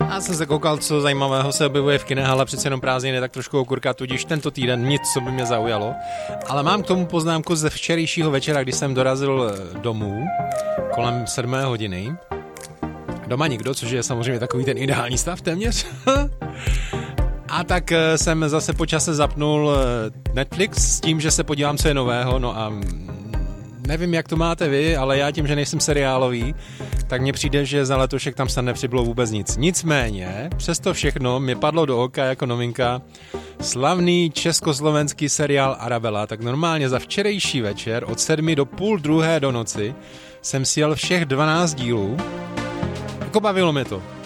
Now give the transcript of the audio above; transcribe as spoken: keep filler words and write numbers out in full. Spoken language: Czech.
Já jsem se koukal, co zajímavého se objevuje v kinech, ale přece jenom prázdniny, tak trošku okurka, tudíž tento týden nic, co by mě zaujalo. Ale mám k tomu poznámku ze včerejšího večera, kdy jsem dorazil domů kolem sedmé hodiny. Doma nikdo, což je samozřejmě takový ten ideální stav téměř. A tak jsem zase po čase zapnul Netflix s tím, že se podívám, co je nového. No a nevím, jak to máte vy, ale já tím, že nejsem seriálový, tak mně přijde, že za letošek tam se nepřibylo vůbec nic. Nicméně, přesto všechno mi padlo do oka jako novinka slavný československý seriál Arabela. Tak normálně za včerejší večer od sedmi do půl druhé do noci jsem si jel všech dvanáct dílů. Jako bavilo mě to.